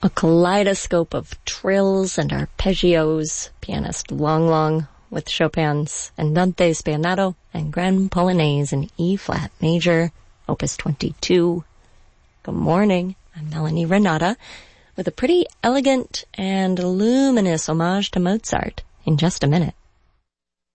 A kaleidoscope of trills and arpeggios, pianist Long Long with Chopin's Andante Spianato and Grand Polonaise in E-flat major, Opus 22. Good morning, I'm Melanie Renata with a pretty elegant and luminous homage to Mozart in just a minute.